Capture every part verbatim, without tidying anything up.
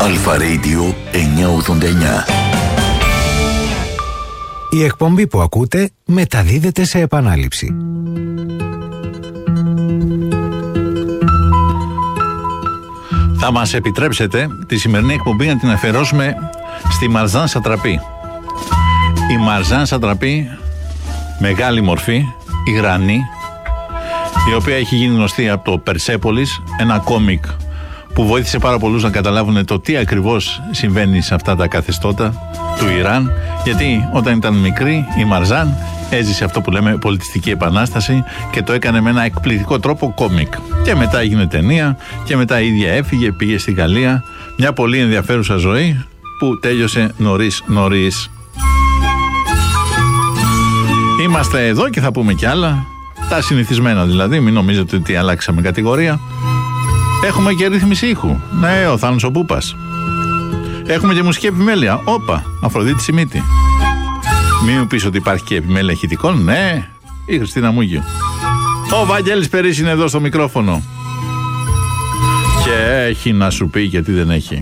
Αλφα Radio εννιακόσια ογδόντα εννιά. Η εκπομπή που ακούτε μεταδίδεται σε επανάληψη. Θα μας επιτρέψετε τη σημερινή εκπομπή να την αφιερώσουμε στη Μαρζάν Σατραπή. Η Μαρζάν Σατραπή, μεγάλη μορφή, Ιρανή, η οποία έχει γίνει γνωστή από το Περσέπολης, ένα κόμικ που βοήθησε πάρα πολλούς να καταλάβουν το τι ακριβώς συμβαίνει σε αυτά τα καθεστώτα του Ιράν, γιατί όταν ήταν μικρή η Μαρζάν έζησε αυτό που λέμε πολιτιστική επανάσταση και το έκανε με ένα εκπληκτικό τρόπο κόμικ. Και μετά έγινε ταινία και μετά η ίδια έφυγε, πήγε στη Γαλλία. Μια πολύ ενδιαφέρουσα ζωή που τέλειωσε νωρίς νωρίς. Είμαστε εδώ και θα πούμε κι άλλα, τα συνηθισμένα δηλαδή, μην νομίζετε ότι αλλάξαμε κατηγορία. Έχουμε και ρύθμιση ήχου, ναι, ο Θάνος ο Πούπας. Έχουμε και μουσική επιμέλεια, όπα, Αφροδίτη Σιμίτη. Μην μου πεις ότι υπάρχει και επιμέλεια ηχητικών, ναι, η Χριστίνα Μούγιο. Ο Βαγγέλης Περής είναι εδώ στο μικρόφωνο. Και έχει να σου πει γιατί δεν έχει.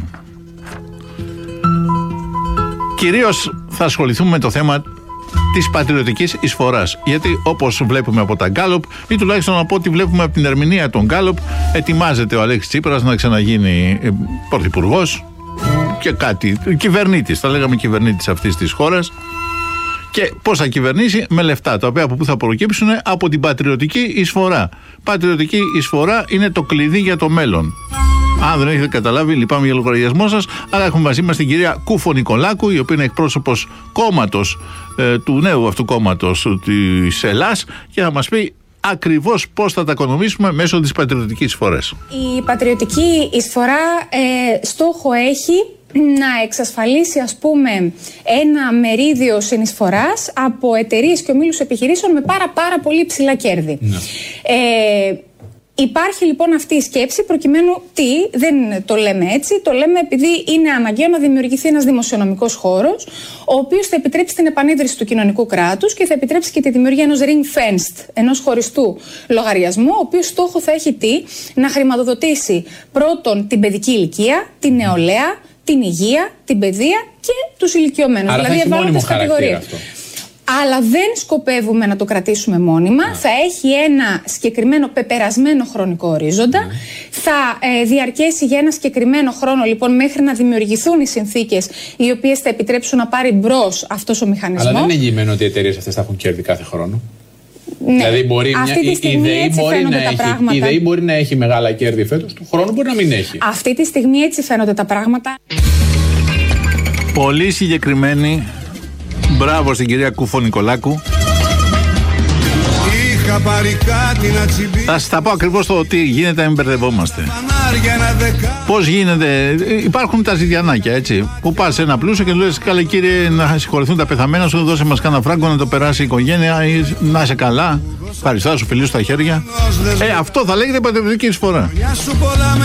Κυρίως θα ασχοληθούμε με το θέμα της πατριωτικής εισφοράς. Γιατί όπως βλέπουμε από τα Γκάλοπ, ή τουλάχιστον από ό,τι βλέπουμε από την ερμηνεία των Γκάλοπ, ετοιμάζεται ο Αλέξης Τσίπρας να ξαναγίνει ε, πρωθυπουργός και κάτι, κυβερνήτης, θα λέγαμε κυβερνήτης αυτής της χώρας. Και πώς θα κυβερνήσει? Με λεφτά, τα οποία από πού θα προκύψουν? Από την πατριωτική εισφορά. Πατριωτική εισφορά είναι το κλειδί για το μέλλον. Αν δεν έχετε καταλάβει, λυπάμαι για λογαριασμό σας, αλλά έχουμε μαζί μας την κυρία Κούφο-Νικολάκου, η οποία είναι εκπρόσωπος κόμματος, ε, του νέου αυτού κόμματος της Ελλάς, και θα μας πει ακριβώς πώς θα τα οικονομήσουμε μέσω της πατριωτικής εισφοράς. Η πατριωτική εισφορά ε, στόχο έχει να εξασφαλίσει, ας πούμε, ένα μερίδιο συνεισφοράς από εταιρείες και ομίλους επιχειρήσεων με πάρα πάρα πολύ ψηλά κέρδη. Ναι. Ε, Υπάρχει λοιπόν αυτή η σκέψη προκειμένου τι, δεν το λέμε έτσι, το λέμε επειδή είναι αναγκαίο να δημιουργηθεί ένας δημοσιονομικός χώρος, ο οποίος θα επιτρέψει την επανίδρυση του κοινωνικού κράτους και θα επιτρέψει και τη δημιουργία ενός ring-fenced, ενός χωριστού λογαριασμού, ο οποίος στόχο θα έχει τι, να χρηματοδοτήσει πρώτον την παιδική ηλικία, την νεολαία, την υγεία, την παιδεία και τους ηλικιωμένους. Άρα δηλαδή ευάλωτες κατηγορίες. Αλλά δεν σκοπεύουμε να το κρατήσουμε μόνιμα. Yeah. Θα έχει ένα συγκεκριμένο πεπερασμένο χρονικό ορίζοντα. Yeah. Θα ε, διαρκέσει για ένα συγκεκριμένο χρόνο, λοιπόν, μέχρι να δημιουργηθούν οι συνθήκες οι οποίες θα επιτρέψουν να πάρει μπρος αυτός ο μηχανισμός. Αλλά δεν είναι εγγυημένο ότι οι εταιρείες αυτές θα έχουν κέρδη κάθε χρόνο. Ναι. Δηλαδή μπορεί αυτή μια, τη στιγμή η, έτσι μπορεί φαίνονται να τα έχει, πράγματα. η ΔΕΗ μπορεί να έχει μεγάλα κέρδη φέτος, του χρόνου μπορεί να μην έχει. Αυτή τη στιγμή έτσι φαίνονται τα πράγματα. Πολύ συγκεκριμένη. Μπράβο στην κυρία Κούφο-Νικολάκου. Θα σας τα πω ακριβώς το τι γίνεται, να μην μπερδευόμαστε. Πώς γίνεται? Υπάρχουν τα ζητιανάκια, έτσι, που πας σε ένα πλούσιο και του λες, καλέ κύριε, να συγχωρεθούν τα πεθαμένα σου, δώσε μας κάνα φράγκο να το περάσει η οικογένεια, ή να είσαι καλά, ευχαριστώ, σου φιλήσω στα χέρια. Ε, αυτό θα λέγεται πατριωτική εισφορά.